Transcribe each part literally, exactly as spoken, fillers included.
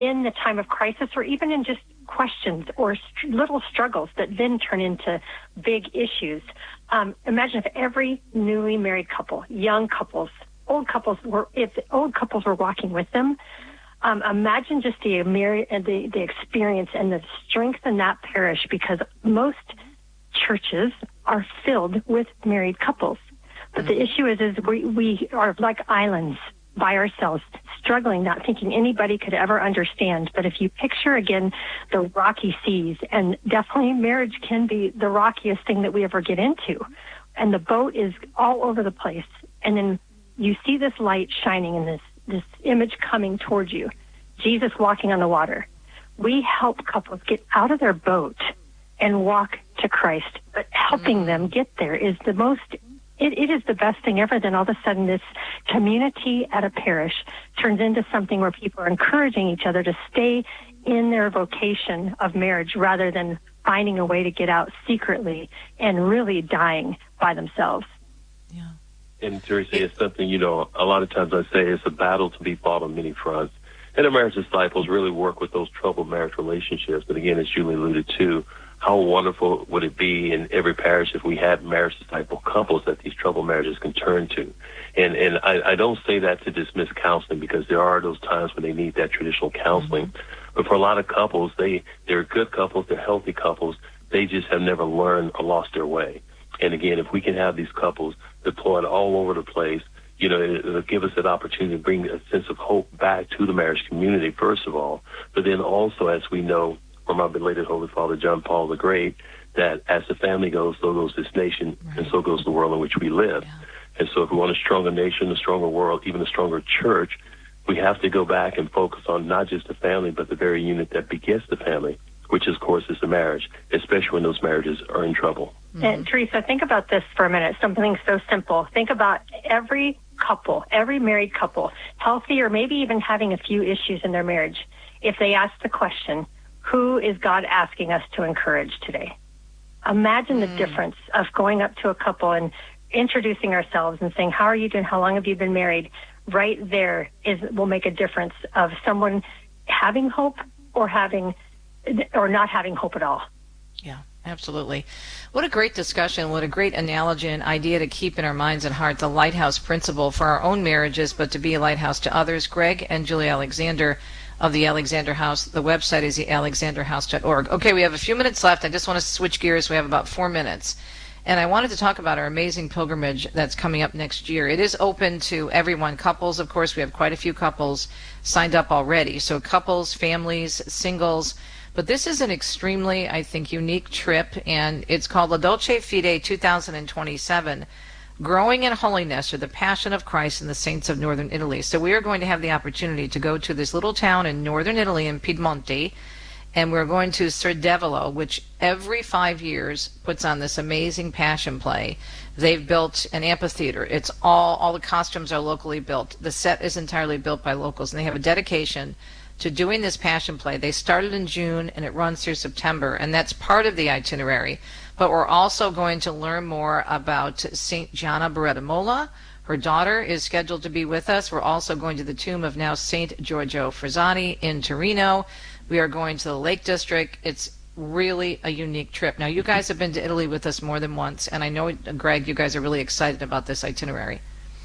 in the time of crisis, or even in just questions or st- little struggles that then turn into big issues. Um, imagine if every newly married couple, young couples, old couples were, if the old couples were walking with them. Um, imagine just the, the the experience and the strength in that parish, because most churches are filled with married couples. But the issue is, is we, we are like islands by ourselves, struggling, not thinking anybody could ever understand. But if you picture, again, the rocky seas, and definitely marriage can be the rockiest thing that we ever get into, and the boat is all over the place, and then you see this light shining in this this image coming towards you, Jesus walking on the water. We help couples get out of their boat and walk to Christ, but helping mm-hmm. them get there is the most, it, it is the best thing ever. Then all of a sudden this community at a parish turns into something where people are encouraging each other to stay in their vocation of marriage rather than finding a way to get out secretly and really dying by themselves. Yeah. And Teresa, it's something, you know, a lot of times I say it's a battle to be fought on many fronts. And the marriage disciples really work with those troubled marriage relationships. But again, as Julie alluded to, how wonderful would it be in every parish if we had marriage disciple couples that these troubled marriages can turn to? And and I, I don't say that to dismiss counseling, because there are those times when they need that traditional counseling. Mm-hmm. But for a lot of couples, they, they're good couples, they're healthy couples, they just have never learned or lost their way. And again, if we can have these couples deployed all over the place, you know, it, it'll give us an opportunity to bring a sense of hope back to the marriage community, first of all. But then also, as we know from our belated Holy Father John Paul the Great, that as the family goes, so goes this nation, right. and so goes the world in which we live. Yeah. And so if we want a stronger nation, a stronger world, even a stronger church, we have to go back and focus on not just the family, but the very unit that begets the family, which, of course, is the marriage, especially when those marriages are in trouble. Mm-hmm. And Teresa, think about this for a minute, something so simple. Think about every couple, every married couple, healthy or maybe even having a few issues in their marriage. If they ask the question, who is God asking us to encourage today? Imagine mm. the difference of going up to a couple and introducing ourselves and saying, how are you doing? How long have you been married? Right there is will make a difference of someone having hope or having or not having hope at all. Yeah, absolutely. What a great discussion. What a great analogy and idea to keep in our minds and heart, the lighthouse principle for our own marriages, but to be a lighthouse to others. Greg and Julie Alexander of the Alexander House. The website is the alexander house dot org. Okay, we have a few minutes left. I just want to switch gears. We have about four minutes. And I wanted to talk about our amazing pilgrimage that's coming up next year. It is open to everyone. Couples, of course, we have quite a few couples signed up already. So couples, families, singles. But this is an extremely, I think, unique trip, and it's called La Dolce Fide two thousand twenty-seven, Growing in Holiness, or the Passion of Christ and the Saints of Northern Italy. So we are going to have the opportunity to go to this little town in northern Italy in Piedmonte, and we're going to Cerdevolo, which every five years puts on this amazing passion play. They've built an amphitheater. It's all, all the costumes are locally built. The set is entirely built by locals, and they have a dedication to doing this passion play. They started in June, and it runs through September, and that's part of the itinerary. But we're also going to learn more about Saint Gianna Beretta Molla. Her daughter is scheduled to be with us. We're also going to the tomb of now Saint Giorgio Frassani in Torino. We are going to the Lake District. It's really a unique trip. Now, you guys have been to Italy with us more than once, and I know, Greg, you guys are really excited about this itinerary.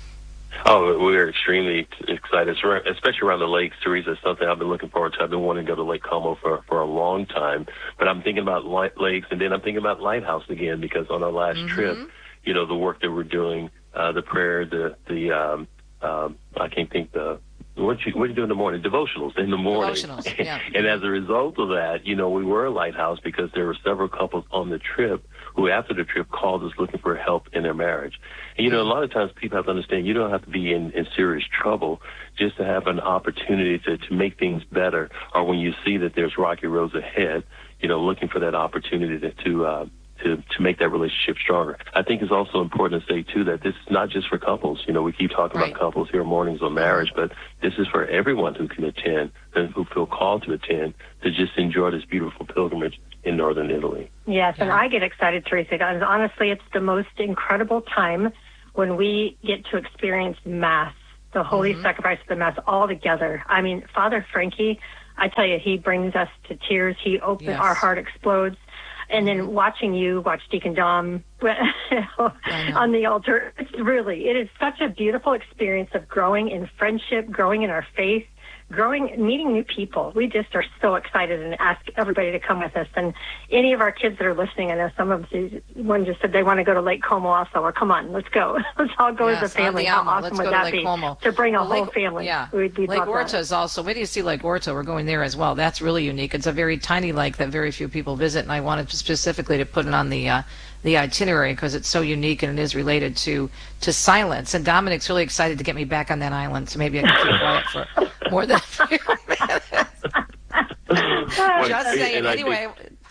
Oh, we're extremely excited, especially around the lakes. Teresa, it's something I've been looking forward to. I've been wanting to go to Lake Como for, for a long time, but I'm thinking about light lakes, and then I'm thinking about Lighthouse again, because on our last mm-hmm. trip, you know, the work that we're doing, uh, the prayer, the, the um, um, I can't think the, what you, what do you do in the morning? Devotionals in the morning. Devotionals, yeah. And as a result of that, you know, we were a lighthouse because there were several couples on the trip who, after the trip, called us looking for help in their marriage. And, you know, a lot of times people have to understand you don't have to be in, in serious trouble just to have an opportunity to, to make things better, or when you see that there's rocky roads ahead, you know, looking for that opportunity to, to uh, to, to make that relationship stronger. I think it's also important to say, too, that this is not just for couples. You know, we keep talking right. about couples here, mornings on marriage, but this is for everyone who can attend and who feel called to attend to just enjoy this beautiful pilgrimage in northern Italy. Yes, yeah. and I get excited, Teresa. And honestly, it's the most incredible time when we get to experience Mass, the Holy mm-hmm. Sacrifice of the Mass, all together. I mean, Father Frankie, I tell you, he brings us to tears. He opens, yes. our heart explodes. And then watching you watch Deacon Dom on the altar, it's really, it is such a beautiful experience of growing in friendship, growing in our faith, growing, meeting new people. We just are so excited and ask everybody to come with us. And any of our kids that are listening, I know some of them, one just said they want to go to Lake Como also, or come on, let's go. Let's all go yes, as a family. How awesome let's would go that to Lake be? Como. To bring a well, whole Lake, family. Yeah. We'd, we'd Lake love Orta that. is also, wait till you see Lake Orta. We're going there as well. That's really unique. It's a very tiny lake that very few people visit, and I wanted to specifically to put it on the uh, the itinerary because it's so unique and it is related to to silence. And Dominic's really excited to get me back on that island, so maybe I can keep quiet for more than a few minutes. Just saying. Anyway,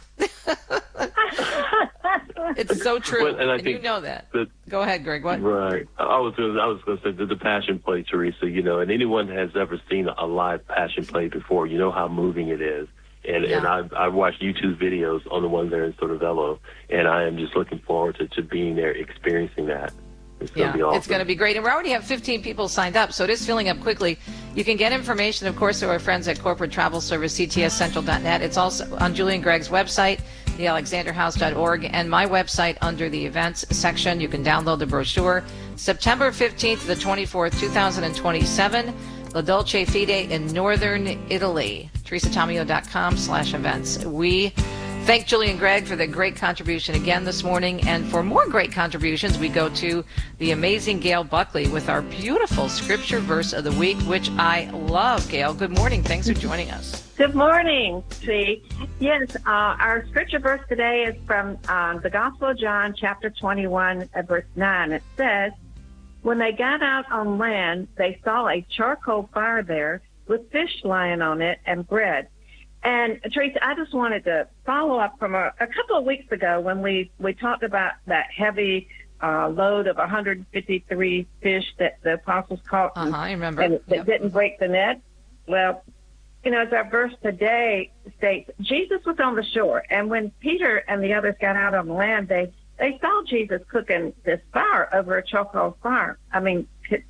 it's so true, well, and, I and think you know that. The, Go ahead, Greg. What? Right. I was gonna, I was going to say the, the Passion Play, Teresa. You know, and anyone has ever seen a live Passion Play before, you know how moving it is. And Yeah. and I've I've watched YouTube videos on the one there in Sortovello, and I am just looking forward to, to being there, experiencing that. It's going Yeah, to be awesome. it's going to be great. And we already have fifteen people signed up, so it is filling up quickly. You can get information, of course, through our friends at Corporate Travel Service, C T S Central dot net. It's also on Julie and Greg's website, the alexander house dot org, and my website under the events section. You can download the brochure. September fifteenth to the twenty-fourth, two thousand twenty-seven, La Dolce Fide in northern Italy. Teresa Tomeo dot com slash events. We thank Julie and Greg for the great contribution again this morning. And for more great contributions, we go to the amazing Gail Buckley with our beautiful scripture verse of the week, which I love. Gail, good morning. Thanks for joining us. Good morning, T. Yes, uh, our scripture verse today is from uh, the Gospel of John, chapter twenty-one, uh, verse nine. It says, when they got out on land, they saw a charcoal fire there with fish lying on it and bread. And Teresa, I just wanted to follow up from a, a couple of weeks ago when we, we talked about that heavy uh, load of one hundred fifty-three fish that the apostles caught and, Uh-huh, I remember. and that Yep. didn't break the net. Well, you know, as our verse today states, Jesus was on the shore, and when Peter and the others got out on the land, they, they saw Jesus cooking this fire over a charcoal fire. I mean,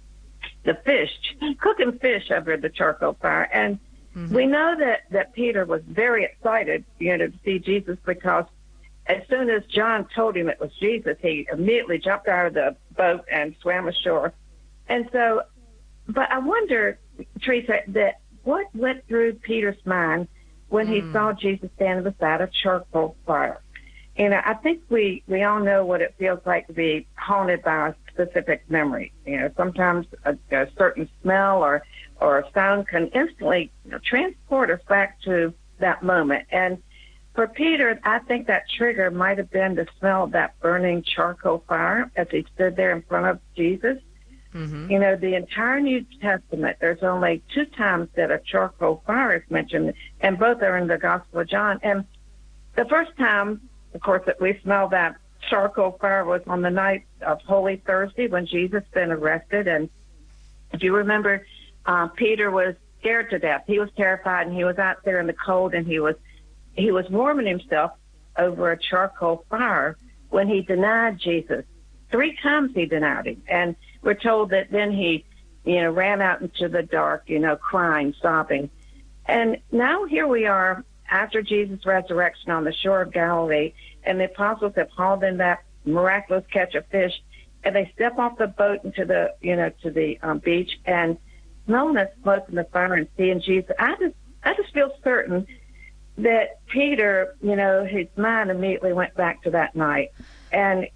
the fish, cooking fish over the charcoal fire. And mm-hmm. we know that, that Peter was very excited, you know, to see Jesus, because as soon as John told him it was Jesus, he immediately jumped out of the boat and swam ashore. And so, but I wonder, Teresa, that what went through Peter's mind when mm. he saw Jesus standing beside a charcoal fire? You know, I think we, we all know what it feels like to be haunted by a specific memory. You know, sometimes a, a certain smell or, or a sound can instantly, you know, transport us back to that moment. And for Peter, I think that trigger might have been the smell of that burning charcoal fire as he stood there in front of Jesus. Mm-hmm. You know, the entire New Testament, there's only two times that a charcoal fire is mentioned, and both are in the Gospel of John. And the first time, of course, that we smell that charcoal fire was on the night of Holy Thursday when Jesus had been arrested. And if you remember, uh, Peter was scared to death. He was terrified, and he was out there in the cold, and he was he was warming himself over a charcoal fire when he denied Jesus. Three times he denied him. And we're told that then he, you know, ran out into the dark, you know, crying, sobbing. And now here we are after Jesus' resurrection on the shore of Galilee, and the apostles have hauled in that miraculous catch of fish, and they step off the boat into the, you know, to the um, beach, and smelling the smoke from the fire and seeing Jesus. I just, I just feel certain that Peter, you know, his mind immediately went back to that night. And,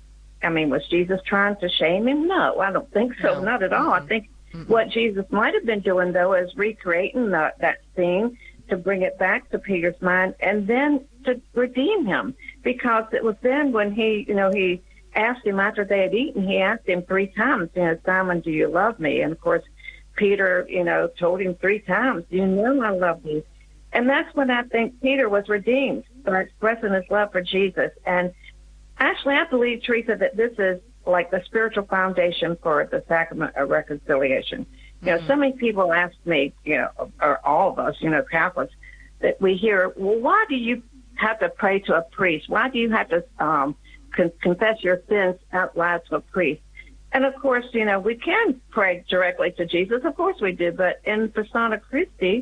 I mean, was Jesus trying to shame him? No, I don't think so. No. Not at all. Mm-hmm. I think mm-hmm. what Jesus might have been doing, though, is recreating the, that scene to bring it back to Peter's mind and then to redeem him. Because it was then when he, you know, he asked him after they had eaten, he asked him three times, you know, Simon, do you love me? And, of course, Peter, you know, told him three times, you know I love you. And that's when I think Peter was redeemed by expressing his love for Jesus. And actually, I believe, Teresa, that this is like the spiritual foundation for the sacrament of reconciliation. You know, mm-hmm. so many people ask me, you know, or all of us, you know, Catholics, that we hear, well, why do you have to pray to a priest? Why do you have to um, con- confess your sins out loud to a priest? And, of course, you know, we can pray directly to Jesus. Of course we do. But in Persona Christi,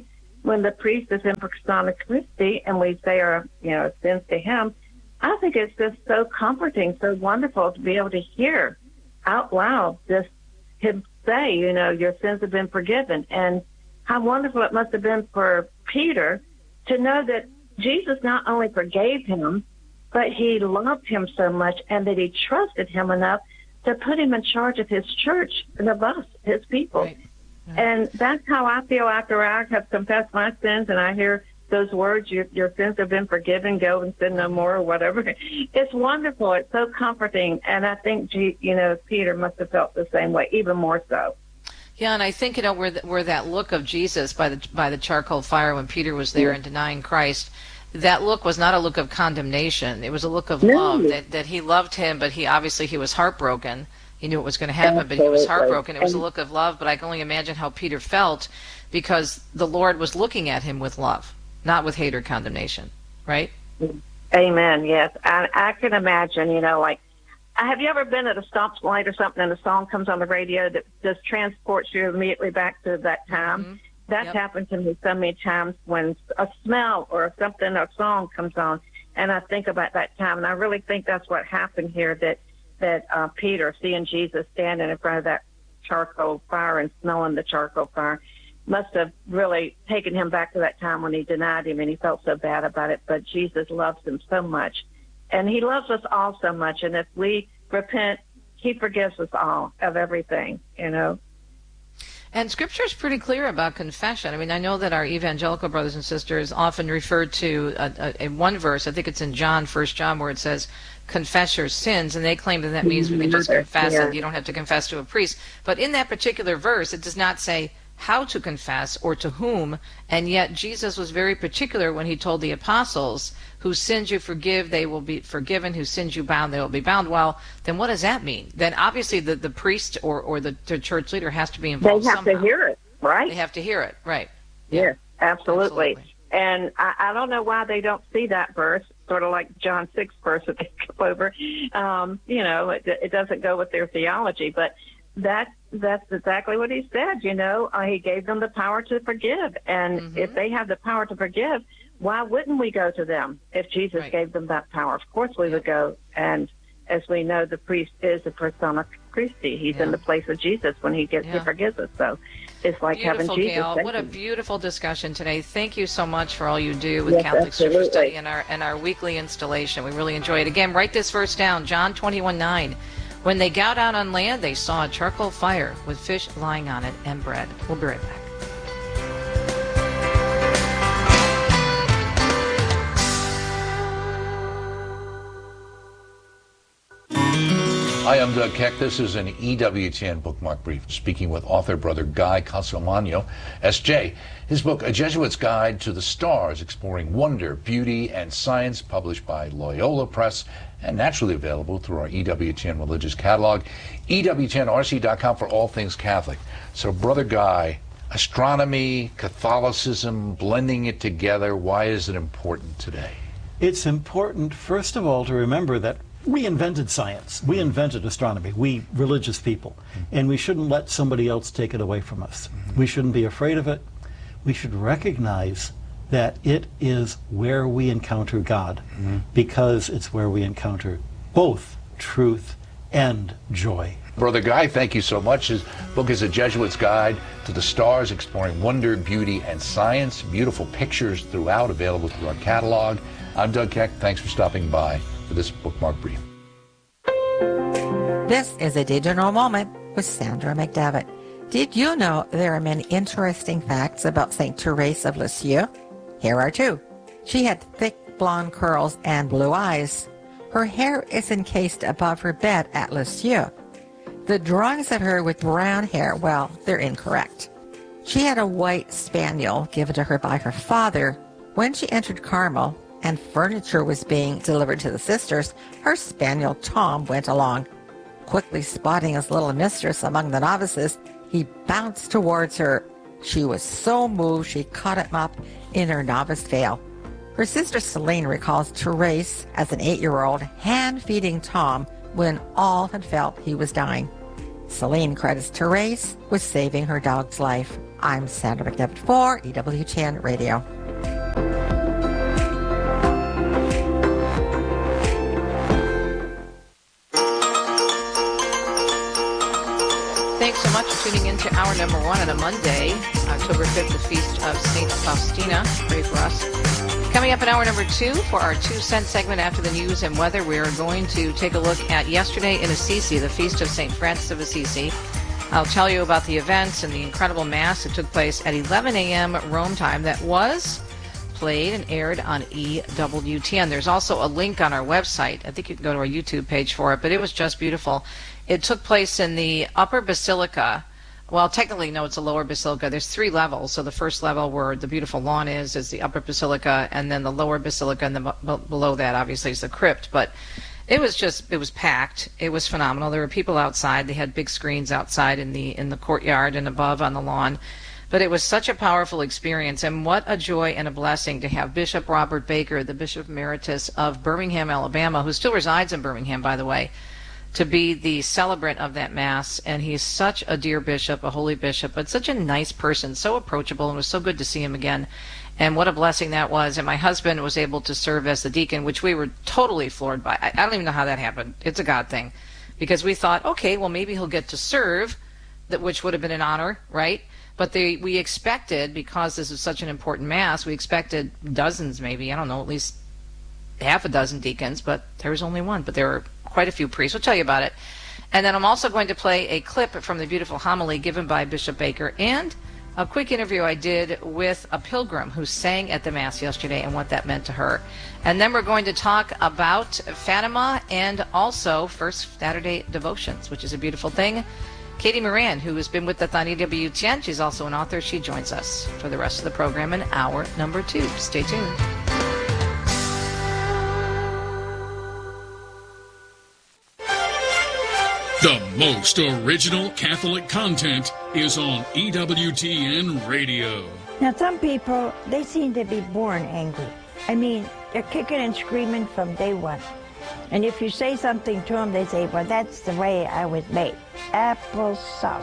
when the priest is in persona Christi and we say our, you know, sins to him, I think it's just so comforting, so wonderful to be able to hear out loud just him say, you know, your sins have been forgiven. And how wonderful it must have been for Peter to know that Jesus not only forgave him, but he loved him so much and that he trusted him enough to put him in charge of his church and of us, his people. Right. Right. And that's how I feel after I have confessed my sins and I hear those words, your, your sins have been forgiven, go and sin no more, or whatever. It's wonderful. It's so comforting. And I think, you know, Peter must have felt the same way, even more so. Yeah, and I think, you know, where, the, where that look of Jesus by the by the charcoal fire when Peter was there and denying Christ, that look was not a look of condemnation. It was a look of No. love, that, that he loved him, but he obviously he was heartbroken. He knew it was going to happen, Absolutely. but he was heartbroken. It was a And- look of love, but I can only imagine how Peter felt because the Lord was looking at him with love, not with hate or condemnation, right? Amen, yes. I, I can imagine, you know, like, have you ever been at a stoplight or something and a song comes on the radio that just transports you immediately back to that time? Mm-hmm. That's Yep. happened to me so many times when a smell or something, a song comes on, and I think about that time. And I really think that's what happened here, that, that uh, Peter, seeing Jesus standing in front of that charcoal fire and smelling the charcoal fire, must have really taken him back to that time when he denied him and he felt so bad about it. But Jesus loves him so much. And he loves us all so much. And if we repent, he forgives us all of everything, you know. And Scripture is pretty clear about confession. I mean, I know that our evangelical brothers and sisters often refer to a, a, a one verse, I think it's in John, First John, where it says, confess your sins, and they claim that that means we can just confess Yeah. and you don't have to confess to a priest. But in that particular verse, it does not say how to confess or to whom, and yet Jesus was very particular when he told the apostles, whose sins you forgive, they will be forgiven, whose sins you bound, they will be bound. Well, then what does that mean? Then obviously the, the priest or, or the, the church leader has to be They involved have somehow. to hear it, right? They have to hear it, right. Yes, absolutely. Absolutely. And I, I don't know why they don't see that verse, sort of like John six verse that they skip over. Um, you know, it, it doesn't go with their theology, but that that's exactly what he said. You know, uh, he gave them the power to forgive, and Mhm. if they have the power to forgive, why wouldn't we go to them if Jesus Right. gave them that power? Of course we would go. And as we know, the priest is a persona Christi. He's Yeah. in the place of Jesus when he gets Yeah. he forgives us. So it's like Beautiful, having Jesus. Gail. Thank What a you. beautiful discussion today. Thank you so much for all you do with Yes, Catholic Scripture absolutely. Study and our, and our weekly installation. We really enjoy it. Again, write this verse down, John twenty-one nine. When they got out on land, they saw a charcoal fire with fish lying on it and bread. We'll be right back. Hi, I'm Doug Keck. This is an E W T N Bookmark Brief, speaking with author Brother Guy Casalmagno, S J. His book, A Jesuit's Guide to the Stars, exploring wonder, beauty, and science, published by Loyola Press, and naturally available through our E W T N religious catalog, E W T N R C dot com for all things Catholic. So, Brother Guy, astronomy, Catholicism, blending it together, why is it important today? It's important, first of all, to remember that we invented science. We invented astronomy, we religious people. And we shouldn't let somebody else take it away from us. We shouldn't be afraid of it. We should recognize that it is where we encounter God, because it's where we encounter both truth and joy. Brother Guy, thank you so much. His book is A Jesuit's Guide to the Stars, exploring wonder, beauty, and science. Beautiful pictures throughout, available through our catalog. I'm Doug Keck. Thanks for stopping by for this bookmark brief. This is a digital moment with Sandra McDevitt. Did you know there are many interesting facts about Saint Therese of Lisieux? Here are two. She had thick blonde curls and blue eyes. Her hair is encased above her bed at Lisieux. The drawings of her with brown hair, well, they're incorrect. She had a white spaniel given to her by her father. When she entered Carmel and furniture was being delivered to the sisters, her spaniel Tom went along. Quickly spotting his little mistress among the novices, he bounced towards her. She was so moved she caught him up in her novice veil. Her sister Celine recalls Therese as an eight-year-old hand-feeding Tom when all had felt he was dying. Celine credits Therese with saving her dog's life. I'm Sandra McDevitt for E W T N Radio. Thanks so much for tuning in to hour number one on a Monday, October fifth, the Feast of Saint Faustina. Pray for us. Coming up in hour number two for our two-cent segment after the news and weather, we are going to take a look at yesterday in Assisi, the Feast of Saint Francis of Assisi. I'll tell you about the events and the incredible Mass that took place at eleven a.m. Rome time that was played and aired on E W T N. There's also a link on our website. I think you can go to our YouTube page for it, but it was just beautiful. It took place in the Upper Basilica. Well, technically, no, it's a lower basilica. There's three levels. So the first level where the beautiful lawn is, is the Upper Basilica, and then the lower basilica, and then b- below that, obviously, is the crypt. But it was just, it was packed. It was phenomenal. There were people outside. They had big screens outside in the in the courtyard and above on the lawn. But it was such a powerful experience, and what a joy and a blessing to have Bishop Robert Baker, the Bishop Emeritus of Birmingham, Alabama, who still resides in Birmingham, by the way, to be the celebrant of that Mass. And he's such a dear bishop, a holy bishop, but such a nice person, so approachable, and it was so good to see him again. And what a blessing that was. And my husband was able to serve as the deacon, which we were totally floored by. I, I don't even know how that happened. It's a God thing. Because we thought, okay, well, maybe he'll get to serve, that which would have been an honor, right? But they, we expected, because this is such an important Mass, we expected dozens maybe, I don't know, at least half a dozen deacons, but there was only one. But there were quite a few priests. We'll tell you about it. And then I'm also going to play a clip from the beautiful homily given by Bishop Baker and a quick interview I did with a pilgrim who sang at the Mass yesterday and what that meant to her. And then we're going to talk about Fatima and also First Saturday Devotions, which is a beautiful thing. Katie Moran, who has been with us on E W T N, she's also an author. She joins us for the rest of the program in hour number two. Stay tuned. The most original Catholic content is on E W T N Radio. Now, some people, they seem to be born angry. I mean, they're kicking and screaming from day one. And if you say something to them, they say, well, that's the way I was made. Applesauce.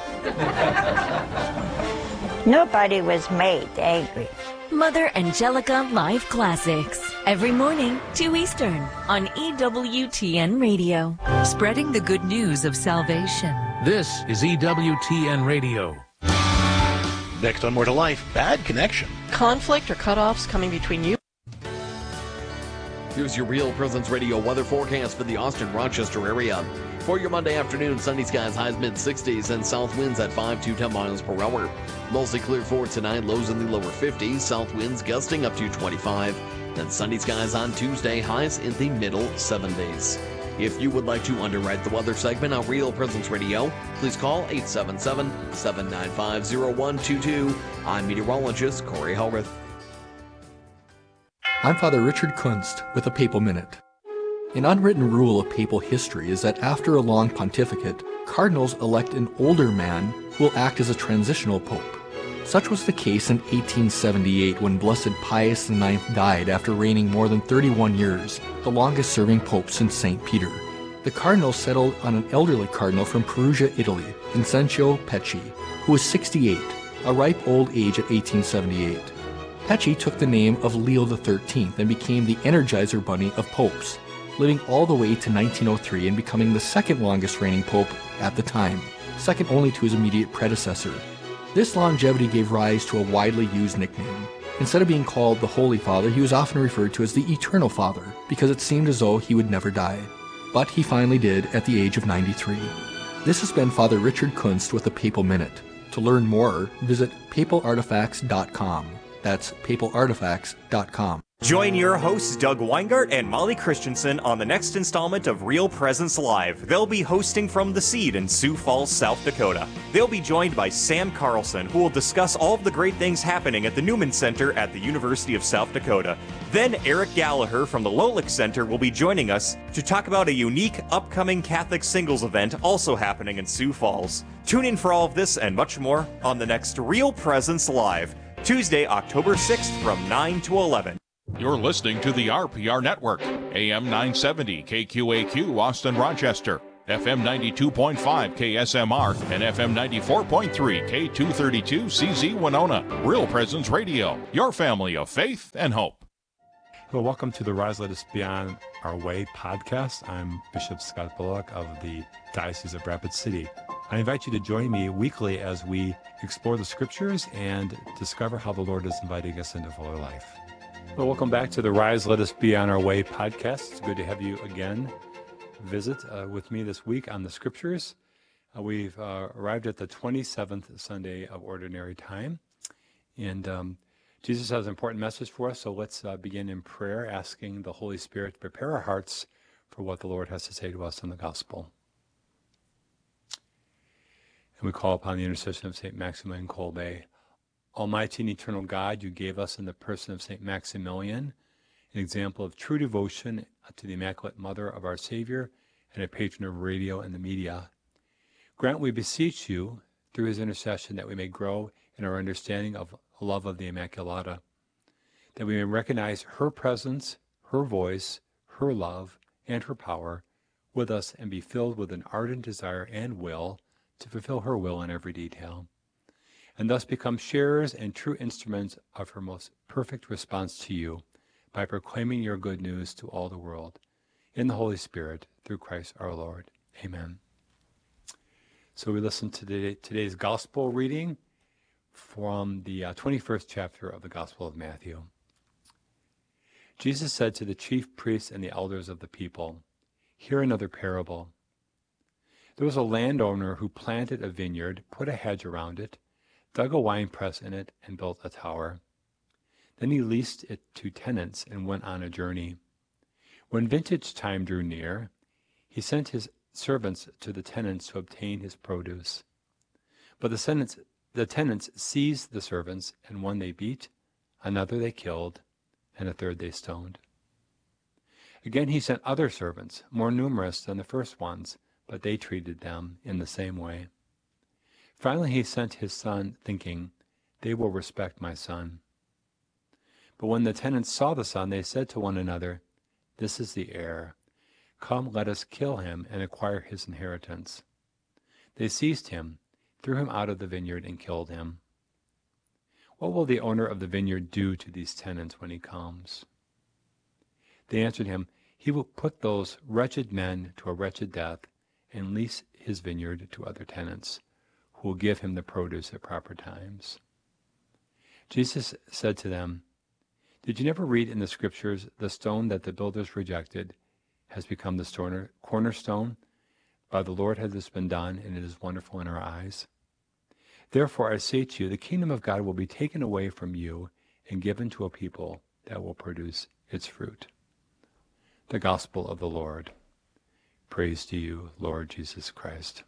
Nobody was made angry. Mother Angelica Live Classics. Every morning, two Eastern, on E W T N Radio. Spreading the good news of salvation. This is E W T N Radio. Next on More to Life, bad connection. Conflict or cutoffs coming between you. Here's your Real Presence Radio weather forecast for the Austin-Rochester area. For your Monday afternoon, sunny skies, highs mid-sixties, and south winds at five to ten miles per hour. Mostly clear for tonight, lows in the lower fifties, south winds gusting up to twenty-five. Then sunny skies on Tuesday, highs in the middle seventies. If you would like to underwrite the weather segment on Real Presence Radio, please call eight seven seven, seven nine five, zero one two two. I'm meteorologist Corey Hellrith. I'm Father Richard Kunst with a Papal Minute. An unwritten rule of papal history is that after a long pontificate, cardinals elect an older man who will act as a transitional pope. Such was the case in eighteen seventy-eight when Blessed Pius the ninth died after reigning more than thirty-one years, the longest-serving pope since Saint Peter. The cardinals settled on an elderly cardinal from Perugia, Italy, Vincenzio Pecci, who was sixty-eight, a ripe old age at eighteen seventy-eight. Pecci took the name of Leo the thirteenth and became the Energizer Bunny of popes, living all the way to nineteen oh three and becoming the second longest reigning pope at the time, second only to his immediate predecessor. This longevity gave rise to a widely used nickname. Instead of being called the Holy Father, he was often referred to as the Eternal Father, because it seemed as though he would never die. But he finally did at the age of ninety-three. This has been Father Richard Kunst with a Papal Minute. To learn more, visit papal artifacts dot com. That's papal artifacts dot com. Join your hosts Doug Weingart and Molly Christensen on the next installment of Real Presence Live. They'll be hosting from The Seed in Sioux Falls, South Dakota. They'll be joined by Sam Carlson, who will discuss all of the great things happening at the Newman Center at the University of South Dakota. Then Eric Gallagher from the Lolich Center will be joining us to talk about a unique upcoming Catholic singles event also happening in Sioux Falls. Tune in for all of this and much more on the next Real Presence Live, Tuesday, October sixth from nine to eleven. You're listening to the R P R Network, A M nine seventy K Q A Q, Austin, Rochester. F M ninety-two point five K S M R and F M ninety-four point three K two thirty-two C Z Winona. Real Presence Radio, your family of faith and hope. Well, welcome to the Rise Let Us Beyond Our Way podcast. I'm Bishop Scott Bullock of the Diocese of Rapid City. I invite you to join me weekly as we explore the scriptures and discover how the Lord is inviting us into fuller life. Well, welcome back to the Rise Let Us Be On Our Way podcast. It's good to have you again visit uh, with me this week on the scriptures. Uh, we've uh, arrived at the twenty-seventh Sunday of Ordinary Time, and um, Jesus has an important message for us, so let's uh, begin in prayer, asking the Holy Spirit to prepare our hearts for what the Lord has to say to us in the gospel. And we call upon the intercession of Saint Maximilian Kolbe. Almighty and eternal God, you gave us in the person of Saint Maximilian an example of true devotion to the Immaculate Mother of our Savior and a patron of radio and the media. Grant, we beseech you, through his intercession, that we may grow in our understanding of the love of the Immaculata, that we may recognize her presence, her voice, her love, and her power with us and be filled with an ardent desire and will to fulfill her will in every detail, and thus become sharers and true instruments of her most perfect response to you, by proclaiming your good news to all the world. In the Holy Spirit, through Christ our Lord. Amen. So we listen to today, today's gospel reading from the uh, twenty-first chapter of the Gospel of Matthew. Jesus said to the chief priests and the elders of the people, "Hear another parable. There was a landowner who planted a vineyard, put a hedge around it, dug a winepress in it, and built a tower. Then he leased it to tenants and went on a journey. When vintage time drew near, he sent his servants to the tenants to obtain his produce. But the tenants, the tenants seized the servants, and one they beat, another they killed, and a third they stoned. Again he sent other servants, more numerous than the first ones, but they treated them in the same way. Finally he sent his son, thinking, 'They will respect my son.' But when the tenants saw the son, they said to one another, 'This is the heir. Come, let us kill him and acquire his inheritance.' They seized him, threw him out of the vineyard, and killed him. What will the owner of the vineyard do to these tenants when he comes?" They answered him, "He will put those wretched men to a wretched death and lease his vineyard to other tenants, who will give him the produce at proper times." Jesus said to them, "Did you never read in the scriptures, the stone that the builders rejected has become the cornerstone? By the Lord has this been done, and it is wonderful in our eyes. Therefore I say to you, the kingdom of God will be taken away from you and given to a people that will produce its fruit." The Gospel of the Lord. Praise to you, Lord Jesus Christ.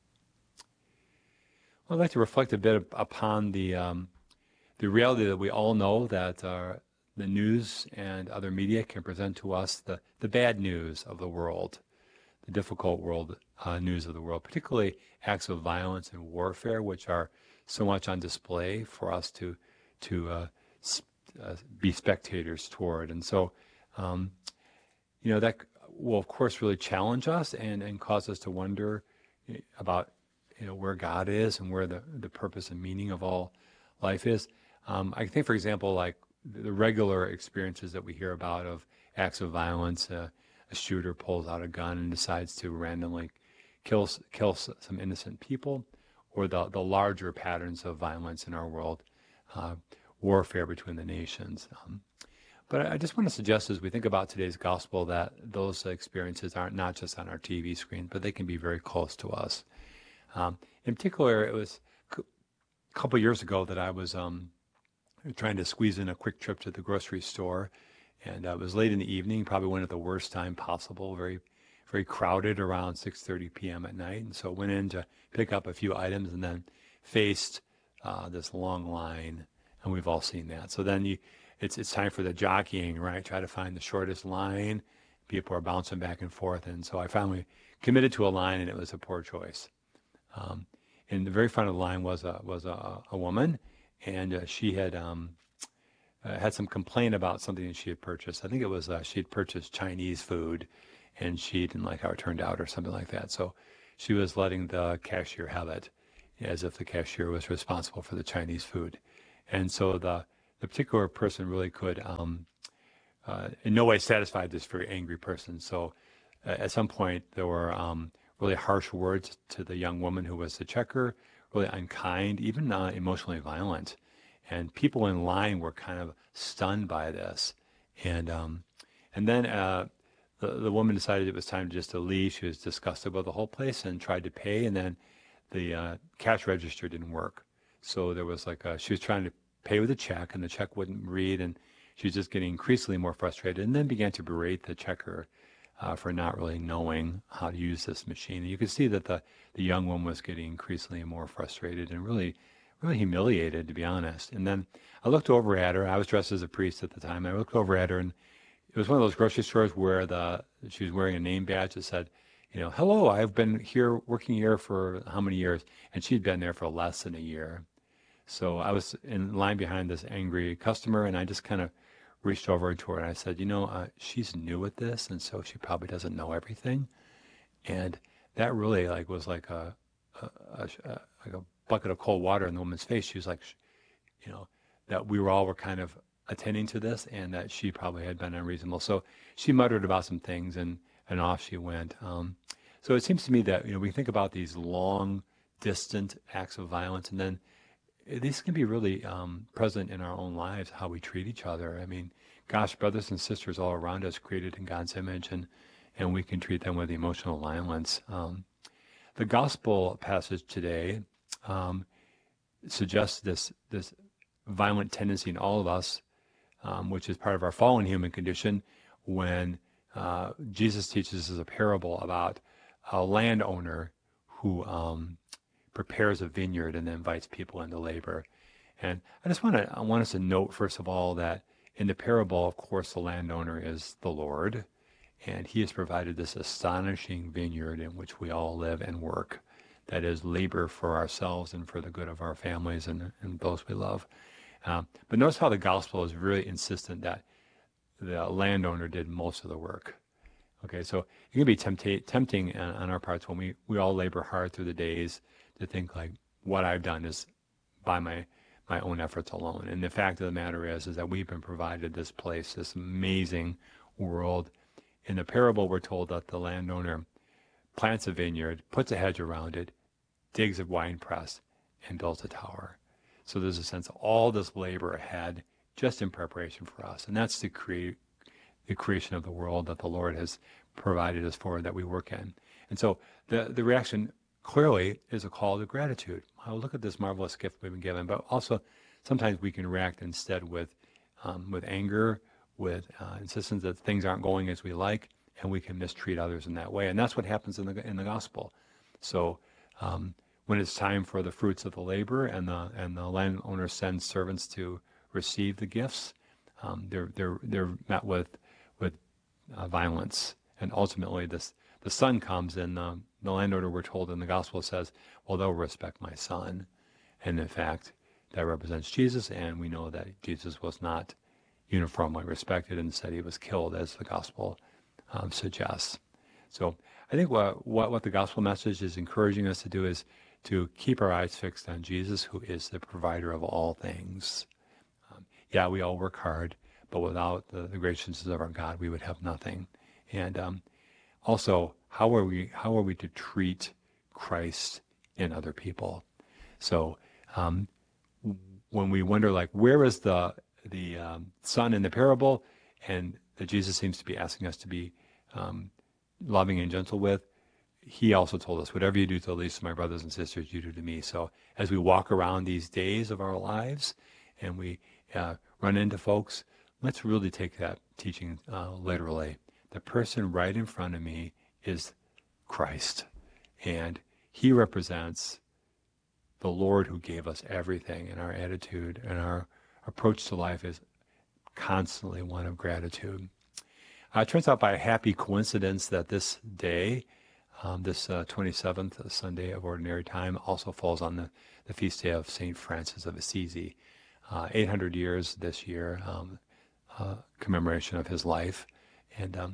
Well, I'd like to reflect a bit upon the um, the reality that we all know that uh, the news and other media can present to us the, the bad news of the world, the difficult world uh, news of the world, particularly acts of violence and warfare, which are so much on display for us to to uh, sp- uh, be spectators toward. And so, um, you know, that will, of course, really challenge us and, and cause us to wonder about, you know, where God is and where the, the purpose and meaning of all life is. Um, I think, for example, like the regular experiences that we hear about of acts of violence, uh, a shooter pulls out a gun and decides to randomly kill kill some innocent people, or the, the larger patterns of violence in our world, uh, warfare between the nations. Um, but I just want to suggest, as we think about today's gospel, that those experiences aren't not just on our T V screen, but they can be very close to us. Um, in particular, it was a couple years ago that I was um, trying to squeeze in a quick trip to the grocery store, and uh, it was late in the evening, probably went at the worst time possible, very, very crowded around six thirty p.m. at night, and so went in to pick up a few items and then faced uh, this long line, and we've all seen that. So then you, it's it's time for the jockeying, right? Try to find the shortest line. People are bouncing back and forth, and so I finally committed to a line, and it was a poor choice. Um, in the very front of the line was a was a, a woman, and uh, she had um, uh, had some complaint about something that she had purchased. I think it was uh, she had purchased Chinese food, and she didn't like how it turned out or something like that. So she was letting the cashier have it, as if the cashier was responsible for the Chinese food. And so the, the particular person really could um, uh, in no way satisfy this very angry person. So uh, at some point there were um, really harsh words to the young woman who was the checker, really unkind, even uh, emotionally violent. And people in line were kind of stunned by this. And um, and then uh, the, the woman decided it was time just to leave. She was disgusted with the whole place and tried to pay. And then the uh, cash register didn't work. So there was like a, she was trying to pay with a check, and the check wouldn't read. And she was just getting increasingly more frustrated, and then began to berate the checker uh, for not really knowing how to use this machine. And you could see that the, the young woman was getting increasingly more frustrated and really really humiliated, to be honest. And then I looked over at her. I was dressed as a priest at the time. I looked over at her, and it was one of those grocery stores where the she was wearing a name badge that said, you know, hello, I've been here, working here for how many years? And she'd been there for less than a year. So I was in line behind this angry customer, and I just kind of reached over to her, and I said, you know, uh, she's new at this, and so she probably doesn't know everything. And that really like was like a, a, a, a like a bucket of cold water in the woman's face. She was like, you know, that we were all were kind of attending to this, and that she probably had been unreasonable. So she muttered about some things, and, and off she went. Um, so it seems to me that, you know, we think about these long, distant acts of violence, and then these can be really um, present in our own lives, how we treat each other. I mean, gosh, brothers and sisters all around us created in God's image, and, and we can treat them with emotional violence. Um, the gospel passage today Um, suggests this this violent tendency in all of us, um, which is part of our fallen human condition, when uh, Jesus teaches us a parable about a landowner who um, prepares a vineyard and then invites people into labor. And I just want to I want us to note, first of all, that in the parable, of course, the landowner is the Lord, and he has provided this astonishing vineyard in which we all live and work. That is labor for ourselves and for the good of our families and, and those we love. Um, but notice how the gospel is really insistent that the landowner did most of the work. Okay, so it can be tempta- tempting on, on our parts when we, we all labor hard through the days to think like what I've done is by my, my own efforts alone. And the fact of the matter is, is that we've been provided this place, this amazing world. In the parable, we're told that the landowner plants a vineyard, puts a hedge around it, digs a wine press, and builds a tower. So there's a sense of all this labor ahead just in preparation for us. And that's the, crea- the creation of the world that the Lord has provided us for, that we work in. And so the, the reaction clearly is a call to gratitude. Oh, look at this marvelous gift we've been given. But also sometimes we can react instead with, um, with anger, with uh, insistence that things aren't going as we like, and we can mistreat others in that way. And that's what happens in the in the gospel. So um, when it's time for the fruits of the labor, and the and the landowner sends servants to receive the gifts, um, they're they're they're met with with uh, violence, and ultimately this the son comes, and the, the landowner, we're told in the gospel, says, well, they'll respect my son. And in fact, that represents Jesus, and we know that Jesus was not uniformly respected. Instead, he was killed, as the gospel Um, suggests. So I think what, what what the gospel message is encouraging us to do is to keep our eyes fixed on Jesus, who is the provider of all things. Um, yeah, we all work hard, but without the, the graciousness of our God, we would have nothing. And um, also, how are we how are we to treat Christ in other people? So um, when we wonder, like, where is the the um, son in the parable, and that Jesus seems to be asking us to be um, loving and gentle with, he also told us, whatever you do to the least of my brothers and sisters, you do to me. So as we walk around these days of our lives and we uh, run into folks, let's really take that teaching uh, literally. The person right in front of me is Christ, and he represents the Lord who gave us everything, and our attitude and our approach to life is constantly one of gratitude. Uh, it turns out by a happy coincidence that this day, um, this uh, twenty-seventh uh, Sunday of Ordinary Time, also falls on the, the feast day of Saint Francis of Assisi. Uh, eight hundred years this year, um, uh, commemoration of his life. And um,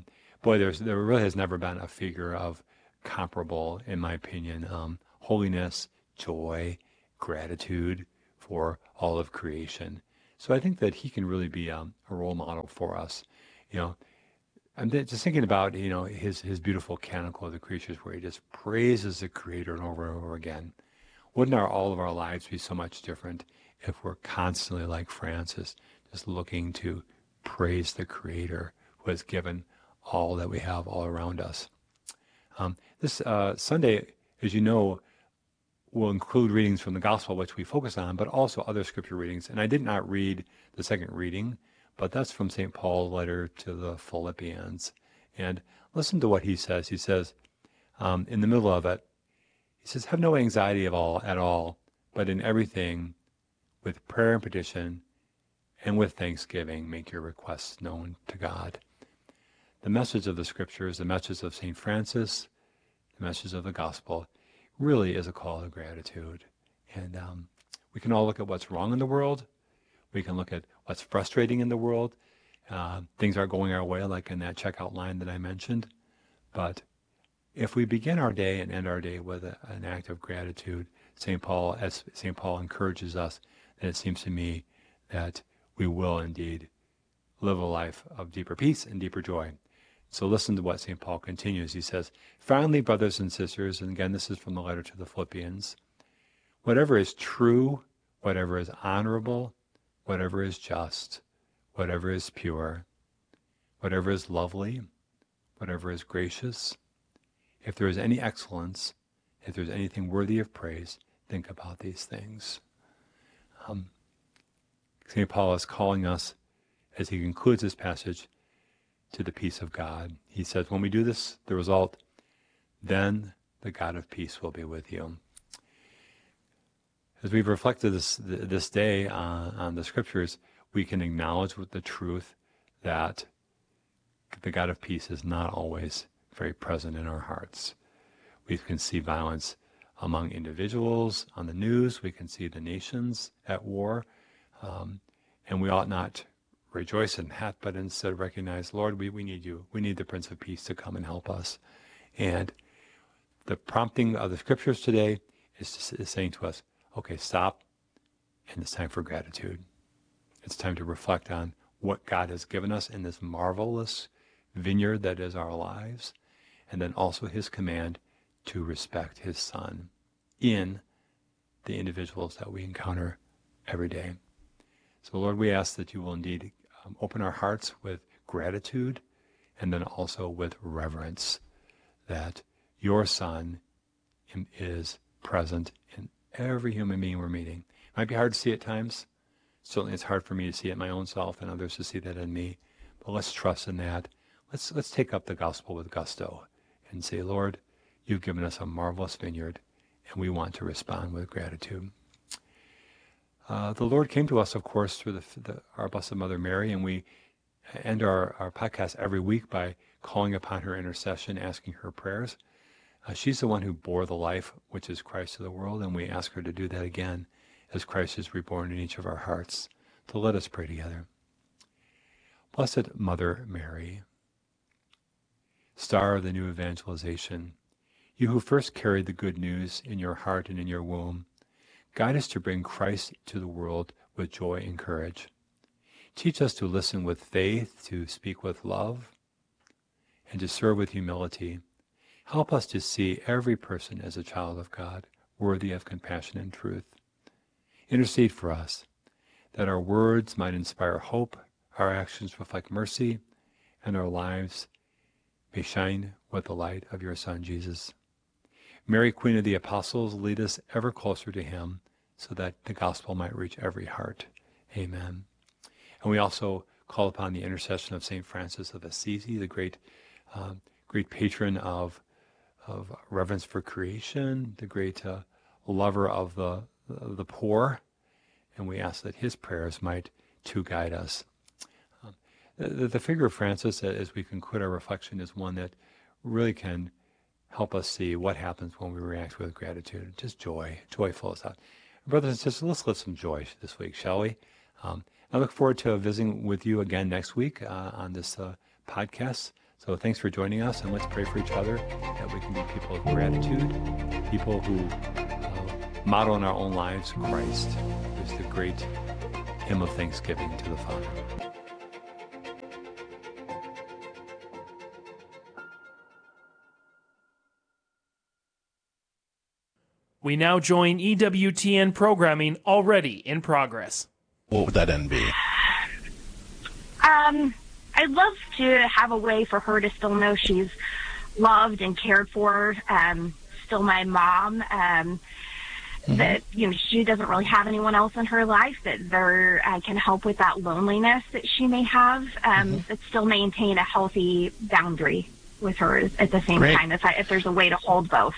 boy, there's there really has never been a figure of comparable, in my opinion, um, holiness, joy, gratitude for all of creation. So I think that he can really be um, a role model for us. You know, I'm just thinking about, you know, his his beautiful canticle of the creatures, where he just praises the Creator and over and over again. Wouldn't our all of our lives be so much different if we're constantly like Francis, just looking to praise the Creator who has given all that we have all around us? Um, this uh, Sunday, as you know, will include readings from the Gospel, which we focus on, but also other scripture readings. And I did not read the second reading, but that's from Saint Paul's letter to the Philippians. And listen to what he says. He says, um, in the middle of it, he says, have no anxiety of all at all, but in everything, with prayer and petition, and with thanksgiving, make your requests known to God. The message of the Scriptures, the message of Saint Francis, the message of the Gospel, really is a call to gratitude. And um, we can all look at what's wrong in the world. We can look at what's frustrating in the world. Uh, things aren't going our way, like in that checkout line that I mentioned. But if we begin our day and end our day with a, an act of gratitude, Saint Paul, as Saint Paul encourages us, then it seems to me that we will indeed live a life of deeper peace and deeper joy. So listen to what Saint Paul continues. He says, finally, brothers and sisters, and again, this is from the letter to the Philippians, whatever is true, whatever is honorable, whatever is just, whatever is pure, whatever is lovely, whatever is gracious, if there is any excellence, if there is anything worthy of praise, think about these things. Um, Saint Paul is calling us, as he concludes this passage, to the peace of God. He says, when we do this, the result, then the God of peace will be with you. As we've reflected this this day uh, on the Scriptures, we can acknowledge with the truth that the God of peace is not always very present in our hearts. We can see violence among individuals on the news. We can see the nations at war. Um, and we ought not rejoice in that, but instead recognize, Lord, we, we need you. We need the Prince of Peace to come and help us. And the prompting of the Scriptures today is, to, is saying to us, okay, stop, and it's time for gratitude. It's time to reflect on what God has given us in this marvelous vineyard that is our lives, and then also his command to respect his Son in the individuals that we encounter every day. So, Lord, we ask that you will indeed um, open our hearts with gratitude and then also with reverence that your Son is present in every human being we're meeting. It might be hard to see at times. Certainly it's hard for me to see it in my own self and others to see that in me. But let's trust in that. Let's, let's take up the gospel with gusto and say, Lord, you've given us a marvelous vineyard, and we want to respond with gratitude. Uh, the Lord came to us, of course, through the, the, our Blessed Mother Mary, and we end our, our podcast every week by calling upon her intercession, asking her prayers. Uh, she's the one who bore the life, which is Christ to the world, and we ask her to do that again as Christ is reborn in each of our hearts. So let us pray together. Blessed Mother Mary, star of the new evangelization, you who first carried the good news in your heart and in your womb, guide us to bring Christ to the world with joy and courage. Teach us to listen with faith, to speak with love, and to serve with humility. Help us to see every person as a child of God, worthy of compassion and truth. Intercede for us, that our words might inspire hope, our actions reflect mercy, and our lives may shine with the light of your Son, Jesus. Mary, Queen of the Apostles, lead us ever closer to him so that the gospel might reach every heart. Amen. And we also call upon the intercession of Saint Francis of Assisi, the great uh, great patron of, of reverence for creation, the great uh, lover of the, the poor. And we ask that his prayers might too guide us. Um, the, the figure of Francis, as we conclude our reflection, is one that really can help us see what happens when we react with gratitude. Just joy. Joy fills out. Brothers and sisters, let's live some joy this week, shall we? Um, I look forward to visiting with you again next week uh, on this uh, podcast. So thanks for joining us, and let's pray for each other that we can be people of gratitude, people who uh, model in our own lives Christ is the great hymn of thanksgiving to the Father. We now join E W T N programming already in progress. What would that end be? Um, I'd love to have a way for her to still know she's loved and cared for, um, still my mom, um, mm-hmm. that, you know, she doesn't really have anyone else in her life that there uh, can help with that loneliness that she may have, um, mm-hmm. but still maintain a healthy boundary with her at the same Great. time, if, I, if there's a way to hold both.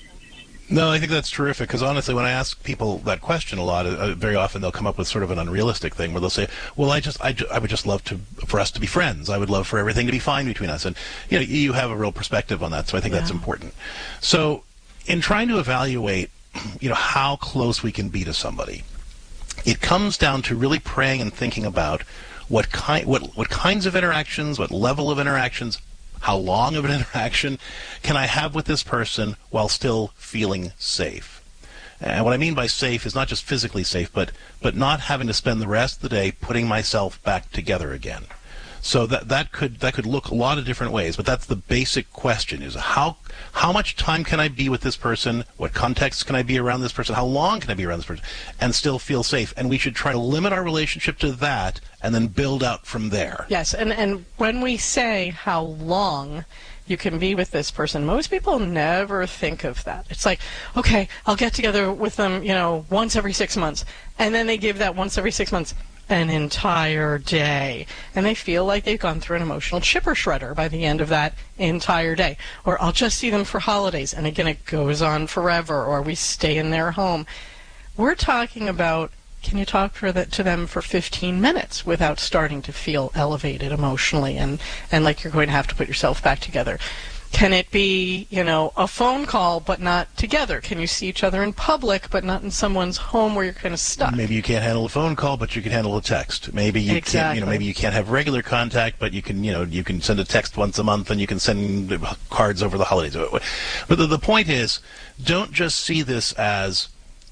No, I think that's terrific, because honestly, when I ask people that question a lot, uh, very often they'll come up with sort of an unrealistic thing where they'll say, well, I just, I, ju- I would just love to, for us to be friends. I would love for everything to be fine between us. And, you know, you have a real perspective on that, so I think yeah. that's important. So in trying to evaluate, you know, how close we can be to somebody, it comes down to really praying and thinking about what kind, what, what kinds of interactions, what level of interactions, how long of an interaction can I have with this person while still feeling safe? And what I mean by safe is not just physically safe, but but not having to spend the rest of the day putting myself back together again. So that that could that could look a lot of different ways, but that's the basic question: is how how much time can I be with this person? What context can I be around this person? How long can I be around this person and still feel safe? And we should try to limit our relationship to that and then build out from there. Yes, and and when we say how long you can be with this person, most people never think of that. It's like, okay, I'll get together with them, you know, once every six months, and then they give that once every six months an entire day, and they feel like they've gone through an emotional chipper shredder by the end of that entire day. Or I'll just see them for holidays, and again it goes on forever, or we stay in their home. We're talking about, can you talk for the, to them for fifteen minutes without starting to feel elevated emotionally and, and like you're going to have to put yourself back together? Can it be, you know, a phone call but not together? Can you see each other in public but not in someone's home where you're kind of stuck? Maybe you can't handle a phone call, but you can handle a text. Maybe you exactly. can't, you know, maybe you can't have regular contact, but you can, you know, you can send a text once a month, and you can send cards over the holidays. But the, the point is, don't just see this as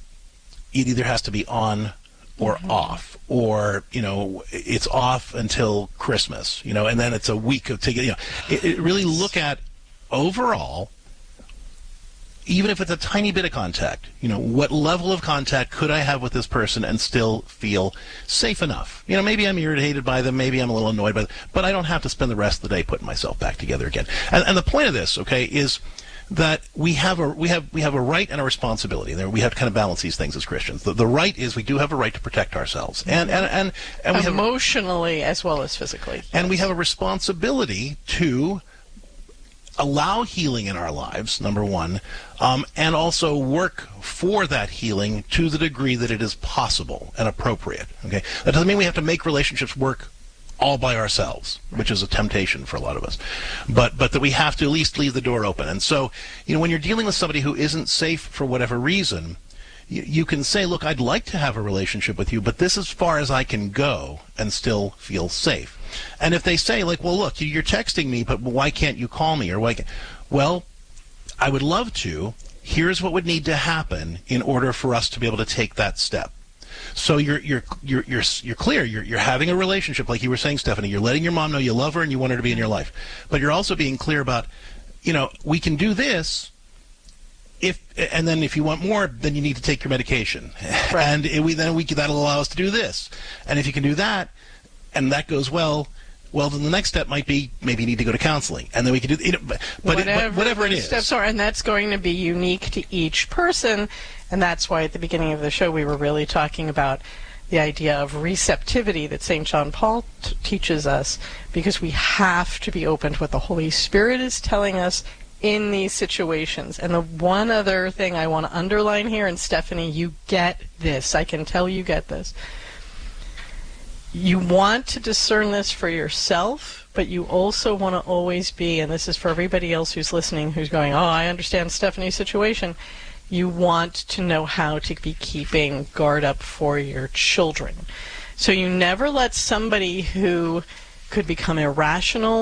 it either has to be on or mm-hmm. off, or, you know, it's off until Christmas, you know, and then it's a week of taking, you know, it, it really look at overall, even if it's a tiny bit of contact, you know, what level of contact could I have with this person and still feel safe enough? You know, maybe I'm irritated by them, maybe I'm a little annoyed by them, but I don't have to spend the rest of the day putting myself back together again. And, and the point of this, okay, is that we have a we have we have a right and a responsibility. There, we have to kind of balance these things as Christians. The, the right is we do have a right to protect ourselves, and and and, and we emotionally have, as well as physically, yes. And we have a responsibility to allow healing in our lives, number one, um, and also work for that healing to the degree that it is possible and appropriate. Okay, that doesn't mean we have to make relationships work all by ourselves, which is a temptation for a lot of us, but but that we have to at least leave the door open. And so, you know, when you're dealing with somebody who isn't safe for whatever reason, you, you can say, look, I'd like to have a relationship with you, but this is as far as I can go and still feel safe. And if they say, like, well, look, you're texting me, but why can't you call me? Or why can't... Well, I would love to. Here's what would need to happen in order for us to be able to take that step. So you're you're you're you're you're clear. You're you're having a relationship, like you were saying, Stephanie. You're letting your mom know you love her and you want her to be in your life. But you're also being clear about, you know, we can do this. If and then if you want more, then you need to take your medication, right. and it, we then we that'll allow us to do this. And if you can do that, and that goes well, well then the next step might be maybe you need to go to counseling, and then we can do you know, but whatever, it, but whatever it is. Steps are, and that's going to be unique to each person, and that's why at the beginning of the show we were really talking about the idea of receptivity that Saint John Paul t- teaches us, because we have to be open to what the Holy Spirit is telling us in these situations. And the one other thing I want to underline here, and Stephanie, you get this. I can tell you get this. You want to discern this for yourself, but you also want to always be, and this is for everybody else who's listening, who's going, oh, I understand Stephanie's situation. You want to know how to be keeping guard up for your children. So you never let somebody who could become irrational